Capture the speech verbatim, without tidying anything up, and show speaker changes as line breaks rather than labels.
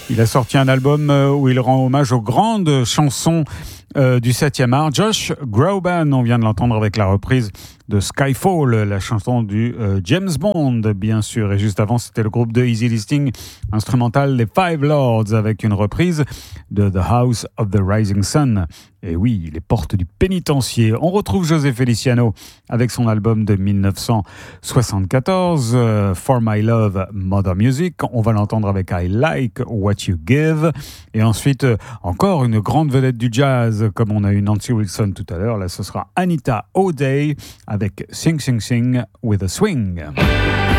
Il a sorti un album où il rend hommage aux grandes chansons euh, du septième art. Josh Groban, on vient de l'entendre avec la reprise de Skyfall, la chanson du euh, James Bond, bien sûr. Et juste avant, c'était le groupe de Easy Listening instrumental Les Five Lords avec une reprise de The House of the Rising Sun. Et oui, les portes du pénitencier. On retrouve José Feliciano avec son album de dix-neuf cent soixante-quatorze, euh, For My Love, Mother Music. On va l'entendre avec I Like What You Give. Et ensuite, euh, encore une grande vedette du jazz, comme on a eu Nancy Wilson tout à l'heure. Là, ce sera Anita O'Day avec Sing Sing Sing with a Swing.